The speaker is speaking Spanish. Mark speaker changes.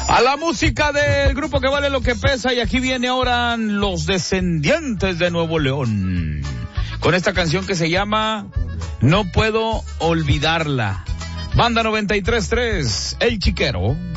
Speaker 1: A la música del grupo que vale lo que pesa, y aquí viene ahora Los Descendientes de Nuevo León, con esta canción que se llama No Puedo Olvidarla. Banda 93.3, El Chiquero.